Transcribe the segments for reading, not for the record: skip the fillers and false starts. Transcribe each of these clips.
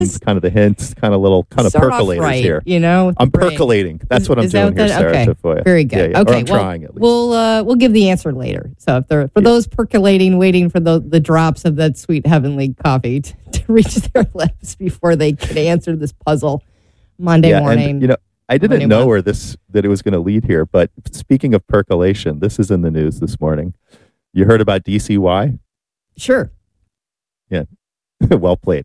kind of the hints, kind of Start off percolators right, here. I'm percolating. That's what I'm doing here, Sarah. Okay, Tafoya. very good. Yeah, Okay, I'm trying at least. we'll give the answer later. So if they're those percolating, waiting for the drops of that sweet heavenly coffee to reach their lips before they can answer this puzzle Monday morning. And, I didn't know that it was going to lead here. But speaking of percolation, this is in the news this morning. You heard about DCY? Sure. Yeah. Well played.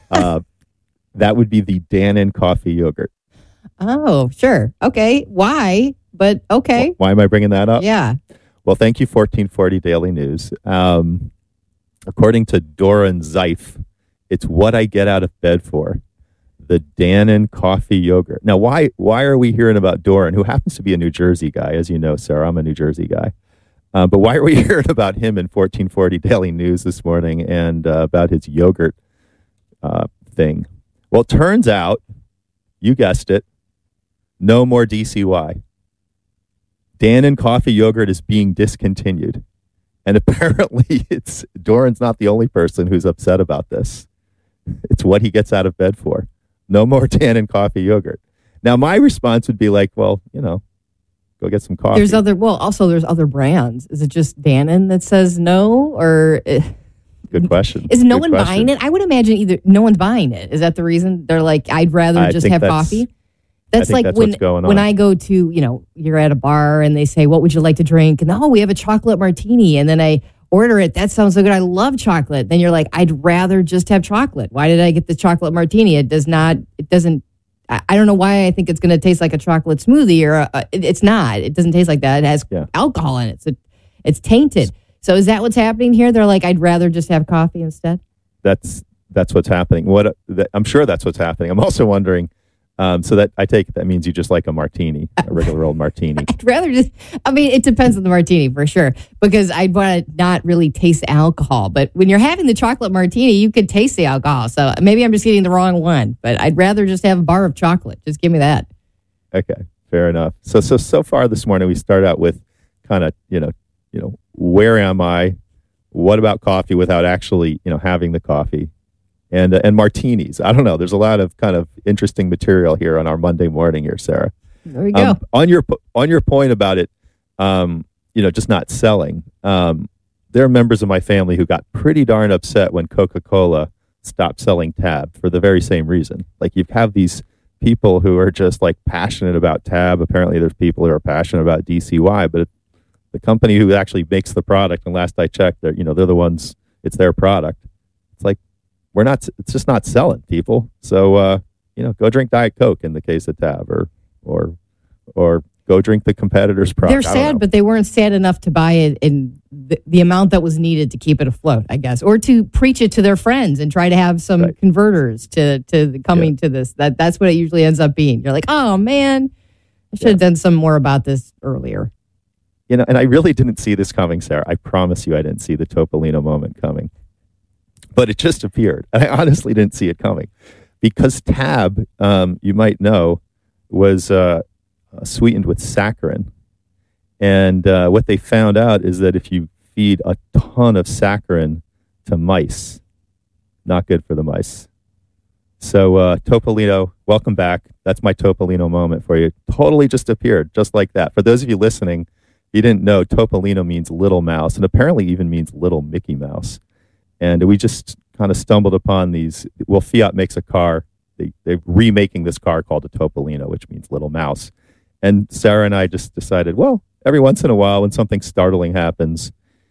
That would be the Dannon coffee yogurt. Oh, sure. Okay. Why? But okay. Why am I bringing that up? Yeah. Well, thank you, 1440 Daily News. According to Doran Zeif, it's what I get out of bed for. The Dannon coffee yogurt. Now, why are we hearing about Doran, who happens to be a New Jersey guy? As you know, Sarah, I'm a New Jersey guy. But why are we hearing about him in 1440 Daily News this morning and about his yogurt thing? Well, it turns out, you guessed it, no more DCY. Dannon coffee yogurt is being discontinued. And apparently Doran's not the only person who's upset about this. It's what he gets out of bed for. No more Dannon coffee yogurt. Now, my response would be like, well, go get some coffee. There's other brands. Is it just Dannon that says no, or good question? Is no one buying it? I would imagine either no one's buying it. Is that the reason they're like, I'd rather just have coffee? That's like when I go to, you're at a bar and they say, what would you like to drink? And we have a chocolate martini, and then I order it. That sounds so good. I love chocolate. Then you're like, I'd rather just have chocolate. Why did I get the chocolate martini? It doesn't. I don't know why I think it's going to taste like a chocolate smoothie, or it's not. It doesn't taste like that. It has alcohol in it. So it's tainted. So is that what's happening here? They're like, I'd rather just have coffee instead. That's what's happening. I'm sure that's what's happening. I'm also wondering, so that I take it that means you just like a martini, a regular old martini. I'd rather it depends on the martini for sure, because I'd want to not really taste the alcohol. But when you're having the chocolate martini, you could taste the alcohol. So maybe I'm just getting the wrong one, but I'd rather just have a bar of chocolate. Just give me that. Okay, fair enough. So far this morning, we start out with kind of, where am I? What about coffee without actually, having the coffee? And martinis. I don't know. There's a lot of kind of interesting material here on our Monday morning here, Sarah. There we go. On your point about it, just not selling. There are members of my family who got pretty darn upset when Coca-Cola stopped selling Tab for the very same reason. Like, you have these people who are just like passionate about Tab. Apparently, there's people who are passionate about DCY, but the company who actually makes the product, and last I checked, they're the ones. It's their product. It's like, it's just not selling, people. So, go drink Diet Coke in the case of Tab, or go drink the competitor's product. They're sad, but they weren't sad enough to buy it in the amount that was needed to keep it afloat, I guess, or to preach it to their friends and try to have some converters to coming to this. That's what it usually ends up being. You're like, oh man, I should have done some more about this earlier. And I really didn't see this coming, Sarah. I promise you I didn't see the Topolino moment coming. But it just appeared. And I honestly didn't see it coming. Because Tab, you might know, was sweetened with saccharin. And what they found out is that if you feed a ton of saccharin to mice, not good for the mice. So Topolino, welcome back. That's my Topolino moment for you. Totally just appeared, just like that. For those of you listening, if you didn't know, Topolino means little mouse, and apparently even means little Mickey Mouse. And we just kind of stumbled upon these. Well, Fiat makes a car. They're remaking this car called a Topolino, which means little mouse. And Sarah and I just decided, well, every once in a while when something startling happens,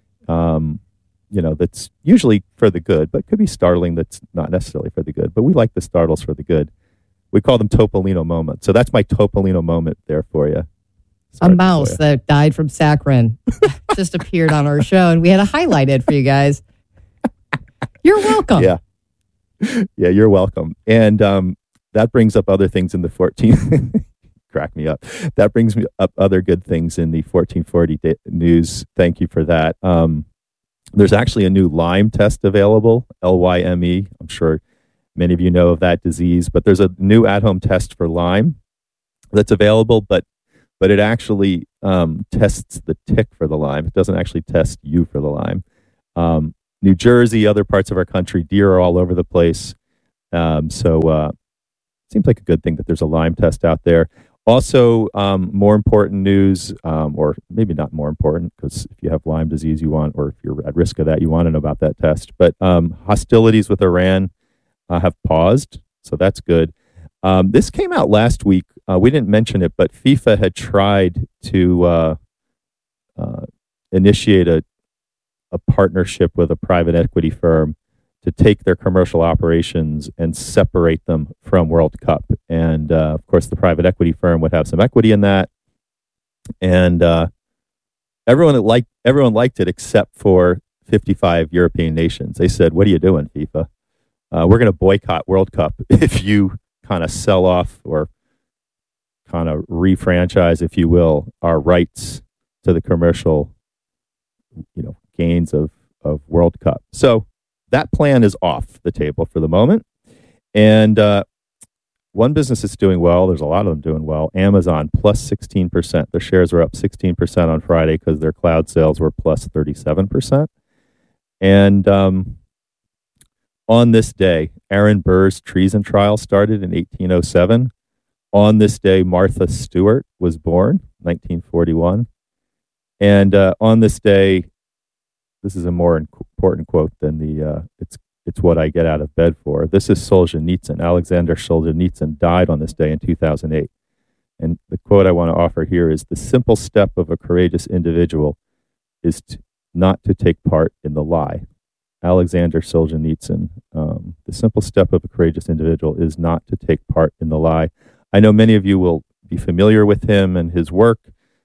that's usually for the good, but could be startling that's not necessarily for the good. But we like the startles for the good. We call them Topolino moments. So that's my Topolino moment there for you. A mouse that died from saccharin just appeared on our show, and we had to highlight it for you guys. You're welcome. Yeah, you're welcome. And that brings up other things in the 14. Crack me up. That brings me up other good things in the 1440 news. Thank you for that. There's actually a new Lyme test available, Lyme. I'm sure many of you know of that disease, but there's a new at-home test for Lyme that's available, but it actually tests the tick for the Lyme. It doesn't actually test you for the Lyme. New Jersey, other parts of our country, deer are all over the place. So seems like a good thing that there's a Lyme test out there. Also, more important news, or maybe not more important, because if you have Lyme disease, or if you're at risk of that, you want to know about that test. But hostilities with Iran have paused, so that's good. This came out last week. We didn't mention it, but FIFA had tried to initiate a partnership with a private equity firm to take their commercial operations and separate them from World Cup. And of course, the private equity firm would have some equity in that. And everyone liked it except for 55 European nations. They said, "What are you doing, FIFA? We're going to boycott World Cup if you kind of sell off or kind of refranchise, if you will, our rights to the commercial, gains of World Cup." So that plan is off the table for the moment. And one business is doing well. There's a lot of them doing well. Amazon plus 16%. Their shares were up 16% on Friday because their cloud sales were plus 37%. And on this day, Aaron Burr's treason trial started in 1807. On this day, Martha Stewart was born, 1941. And on this day, this is a more important quote than it's what I get out of bed for. This is Solzhenitsyn. Alexander Solzhenitsyn died on this day in 2008. And the quote I want to offer here is, "The simple step of a courageous individual is not to take part in the lie." Alexander Solzhenitsyn. The simple step of a courageous individual is not to take part in the lie. I know many of you will be familiar with him and his work.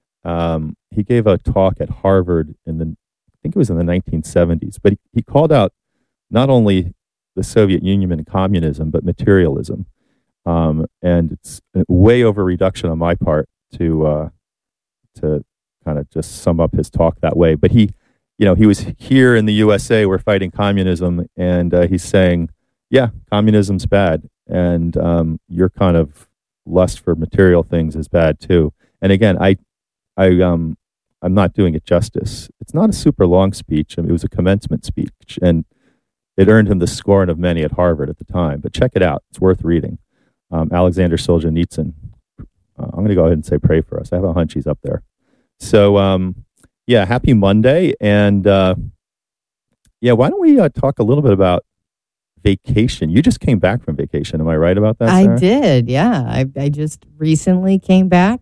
He gave a talk at Harvard I think it was in the 1970s, but he called out not only the Soviet Union and communism, but materialism. And it's a way over reduction on my part to kind of just sum up his talk that way. But he was here in the USA, we're fighting communism, and he's saying, yeah, communism's bad, and your kind of lust for material things is bad too. And again, I'm not doing it justice. It's not a super long speech. I mean, it was a commencement speech, and it earned him the scorn of many at Harvard at the time. But check it out. It's worth reading. Alexander Solzhenitsyn. I'm going to go ahead and say pray for us. I have a hunch he's up there. So, happy Monday. And, why don't we talk a little bit about vacation? You just came back from vacation. Am I right about that, Sarah? I did, yeah. I just recently came back.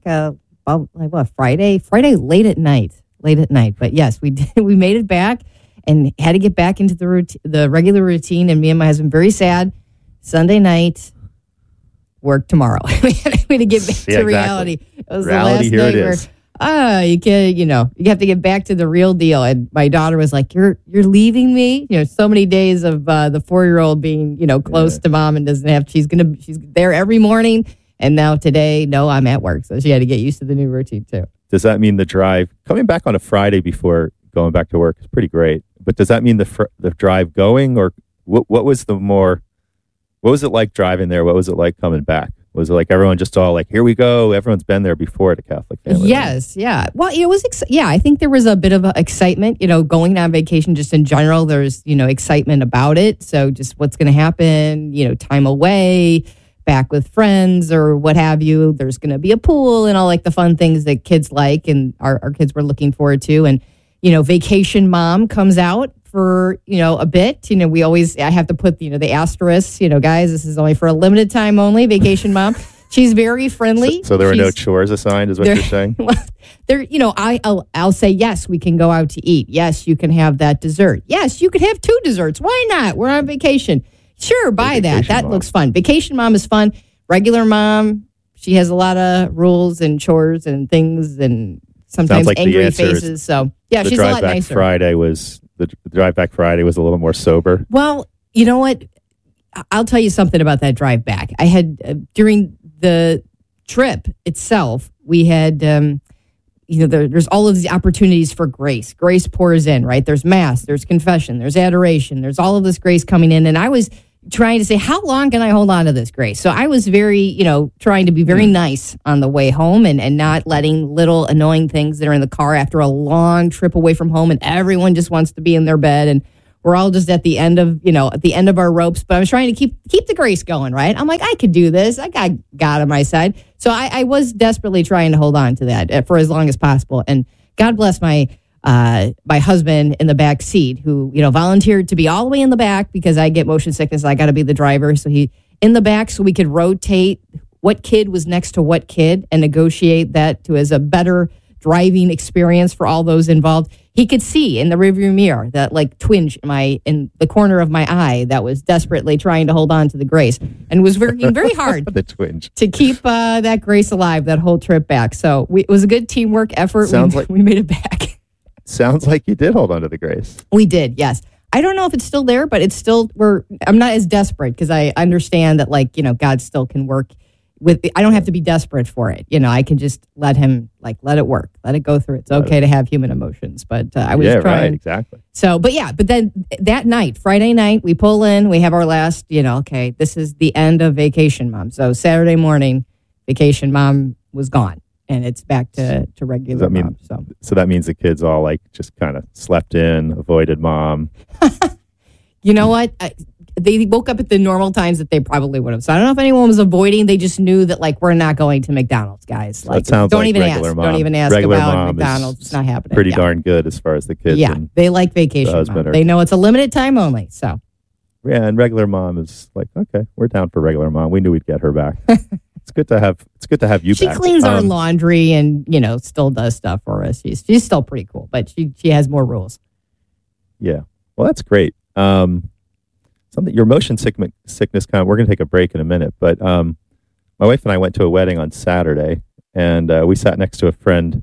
Friday late at night. But yes, we did. We made it back and had to get back into the regular routine. And me and my husband, very sad. Sunday night, work tomorrow. we had to get back to reality. It was reality, the last night where you can't, you have to get back to the real deal. And my daughter was like, "You're leaving me." So many days of the 4-year-old being, close to mom and doesn't have. She's there every morning. And now today, no, I'm at work. So she had to get used to the new routine too. Does that mean the drive, coming back on a Friday before going back to work is pretty great. But does that mean the drive going, or what was it like driving there? What was it like coming back? Was it like everyone just all like, here we go? Everyone's been there before at a Catholic family. Yes, right? Yeah. Well, it was, I think there was a bit of excitement, going on vacation just in general. There's, excitement about it. So just what's going to happen, time away, back with friends or what have you. There's going to be a pool and all like the fun things that kids like and our kids were looking forward to. And, Vacation Mom comes out for, a bit. I have to put, the asterisk, guys, this is only for a limited time only. Vacation Mom. She's very friendly. So there were no chores assigned, is what you're saying? I'll say, yes, we can go out to eat. Yes, you can have that dessert. Yes, you could have 2 desserts. Why not? We're on vacation. Sure, buy that. That mom looks fun. Vacation Mom is fun. Regular mom, she has a lot of rules and chores and things and sometimes like angry faces. So, yeah, she's a lot nicer. The drive back Friday was a little more sober. Well, you know what? I'll tell you something about that drive back. I had, during the trip itself, we had, there's all of these opportunities for grace. Grace pours in, right? There's Mass, there's confession, there's adoration, there's all of this grace coming in. And I was trying to say, how long can I hold on to this grace? So I was very, trying to be very nice on the way home and not letting little annoying things that are in the car after a long trip away from home and everyone just wants to be in their bed and we're all just at the end of our ropes. But I was trying to keep the grace going, right? I'm like, I could do this. I got God on my side. So I was desperately trying to hold on to that for as long as possible. And God bless my husband in the back seat, who volunteered to be all the way in the back because I get motion sickness. I got to be the driver, so he in the back so we could rotate what kid was next to what kid and negotiate that to as a better driving experience for all those involved. He could see in the rearview mirror that like twinge in the corner of my eye that was desperately trying to hold on to the grace and was working very hard the twinge to keep that grace alive that whole trip back. So it was a good teamwork effort. We made it back. Sounds like you did hold on to the grace. We did, yes. I don't know if it's still there, but it's still I'm not as desperate because I understand that God still can work. I don't have to be desperate for it. I can just let him let it work, let it go through. It's okay to have human emotions, but I was trying. Right, exactly. So, but then that night, Friday night, we pull in, we have our last, okay, this is the end of Vacation Mom. So Saturday morning, Vacation Mom was gone and it's back to regular mom. So that means the kids all just kind of slept in, avoided mom. You know what? They woke up at the normal times that they probably would have. So I don't know if anyone was avoiding. They just knew that we're not going to McDonald's, guys. That sounds don't even regular ask. Mom. Don't even ask regular about mom McDonald's. It's not happening. Pretty darn good as far as the kids. Yeah, they like Vacation Mom. They know it's a limited time only. So yeah, and regular mom is okay, we're down for regular mom. We knew we'd get her back. It's good to have you back. She cleans our laundry and still does stuff for us. She's still pretty cool, but she has more rules. Yeah, well, that's great. Your motion sickness kind of, we're going to take a break in a minute, but my wife and I went to a wedding on Saturday, and we sat next to a friend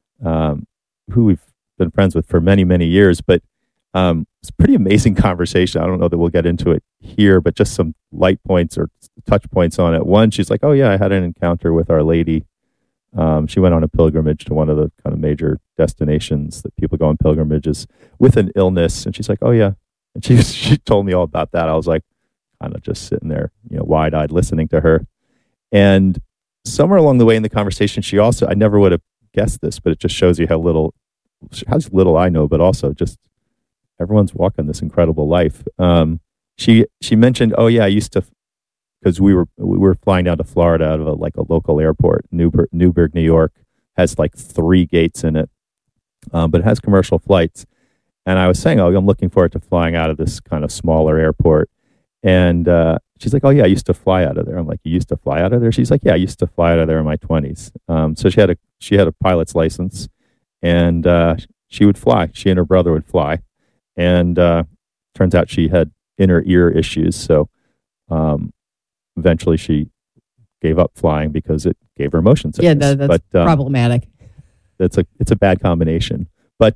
who we've been friends with for many, many years, but it's a pretty amazing conversation. I don't know that we'll get into it here, but just some light points or touch points on it. One, she's like, oh yeah, I had an encounter with Our Lady. She went on a pilgrimage to one of the kind of major destinations that people go on pilgrimages with an illness, and she's like, oh yeah. And she told me all about that. I was like, kind of just sitting there, wide-eyed listening to her. And somewhere along the way in the conversation, I never would have guessed this, but it just shows you how little I know, but also just everyone's walking this incredible life. She mentioned, oh yeah, I used to, because we were flying down to Florida out of a local airport, Newburgh, New York, has 3 gates in it, but it has commercial flights. And I was saying, I'm looking forward to flying out of this kind of smaller airport. And she's like, oh yeah, I used to fly out of there. I'm like, you used to fly out of there? She's like, yeah, I used to fly out of there in my 20s. So she had a pilot's license, and she would fly. She and her brother would fly. And turns out she had inner ear issues. So eventually she gave up flying because it gave her motion sickness. Yeah, that's problematic. It's a bad combination. But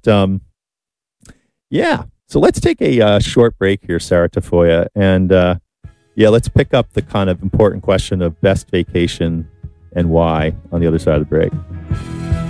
yeah, so let's take a short break here, Sarah Tafoya, and let's pick up the kind of important question of best vacation and why on the other side of the break.